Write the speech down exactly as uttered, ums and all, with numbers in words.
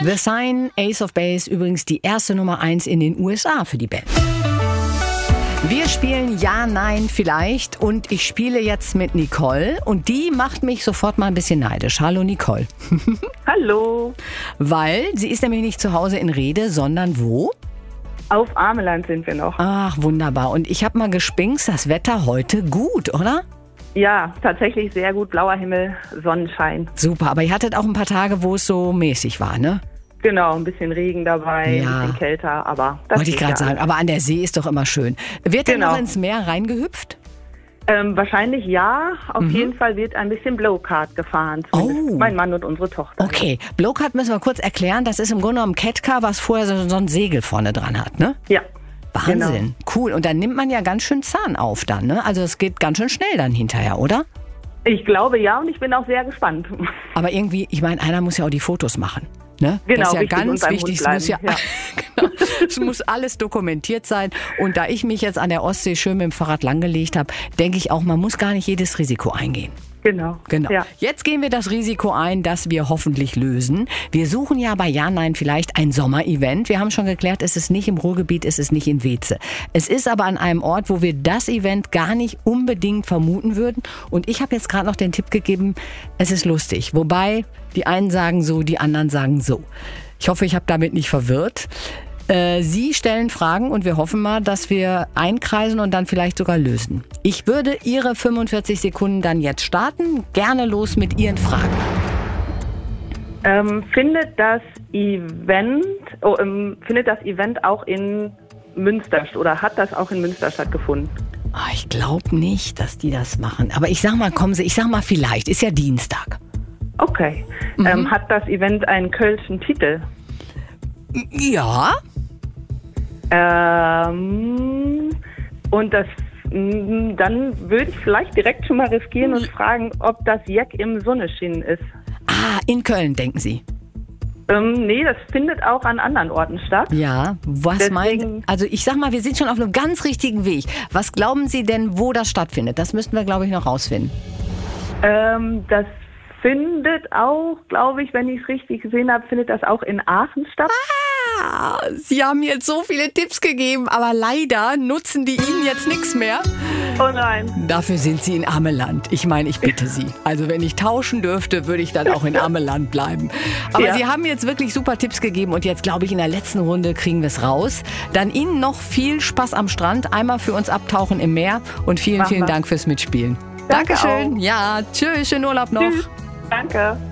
The Sign, Ace of Base, übrigens die erste Nummer eins in den U S A für die Band. Wir spielen Ja, Nein, Vielleicht und ich spiele jetzt mit Nicole und die macht mich sofort mal ein bisschen neidisch. Hallo Nicole. Hallo. Weil sie ist nämlich nicht zu Hause in Rede, sondern wo? Auf Ameland sind wir noch. Ach, wunderbar. Und ich habe mal gespinkst, das Wetter heute gut, oder? Ja, tatsächlich sehr gut. Blauer Himmel, Sonnenschein. Super, aber ihr hattet auch ein paar Tage, wo es so mäßig war, ne? Genau, ein bisschen Regen dabei, Ja. ein bisschen kälter, aber das Wollte ich geht gerade ja. sagen, aber an der See ist doch immer schön. Wird denn Genau. noch ins Meer reingehüpft? Ähm, wahrscheinlich ja. Auf Mhm. jeden Fall wird ein bisschen Blowkart gefahren. Zumindest Oh. mein Mann und unsere Tochter. Okay, Blowkart müssen wir kurz erklären. Das ist im Grunde genommen Catcar, was vorher so, so ein Segel vorne dran hat, ne? Ja. Wahnsinn, cool. Und dann nimmt man ja ganz schön Zahn auf dann, ne? Also es geht ganz schön schnell dann hinterher, oder? Ich glaube ja und ich bin auch sehr gespannt. Aber irgendwie, ich meine, einer muss ja auch die Fotos machen. Ne? Genau, das ist ja richtig, und ganz beim wichtig. Es Hund muss ja, bleiben, genau, es muss alles dokumentiert sein. Und da ich mich jetzt an der Ostsee schön mit dem Fahrrad langgelegt habe, denke ich auch, man muss gar nicht jedes Risiko eingehen. Genau. Genau. Ja. Jetzt gehen wir das Risiko ein, das wir hoffentlich lösen. Wir suchen ja bei Ja, Nein, Vielleicht ein Sommerevent. Wir haben schon geklärt, es ist nicht im Ruhrgebiet, es ist nicht in Weeze. Es ist aber an einem Ort, wo wir das Event gar nicht unbedingt vermuten würden. Und ich habe jetzt gerade noch den Tipp gegeben, es ist lustig. Wobei die einen sagen so, die anderen sagen so. Ich hoffe, ich habe damit nicht verwirrt. Äh, Sie stellen Fragen und wir hoffen mal, dass wir einkreisen und dann vielleicht sogar lösen. Ich würde Ihre fünfundvierzig Sekunden dann jetzt starten. Gerne los mit Ihren Fragen. Ähm, findet das Event, oh, ähm, findet das Event auch in Münster st- oder hat das auch in Münster stattgefunden? Ah, ich glaube nicht, dass die das machen. Aber ich sag mal, kommen Sie, ich sag mal vielleicht. Ist ja Dienstag. Okay. Mhm. Ähm, hat das Event einen kölschen Titel? Ja. Ähm, und das, m, dann würde ich vielleicht direkt schon mal riskieren und fragen, ob das Jack im Sonneschien ist. Ah, in Köln, denken Sie. Ähm, nee, das findet auch an anderen Orten statt. Ja, was Deswegen- meinen... Also ich sag mal, wir sind schon auf einem ganz richtigen Weg. Was glauben Sie denn, wo das stattfindet? Das müssten wir, glaube ich, noch rausfinden. Ähm, das findet auch, glaube ich, wenn ich es richtig gesehen habe, findet das auch in Aachen statt. Ah, Sie haben jetzt so viele Tipps gegeben, aber leider nutzen die Ihnen jetzt nichts mehr. Oh nein. Dafür sind Sie in Ameland. Ich meine, ich bitte Sie. Also wenn ich tauschen dürfte, würde ich dann auch in Ameland bleiben. Aber Ja. Sie haben jetzt wirklich super Tipps gegeben und jetzt glaube ich, in der letzten Runde kriegen wir es raus. Dann Ihnen noch viel Spaß am Strand. Einmal für uns abtauchen im Meer und vielen, Machen vielen wir. Dank fürs Mitspielen. Danke Dankeschön. auch. Ja, tschüss, schönen Urlaub noch. Tschüss. Danke.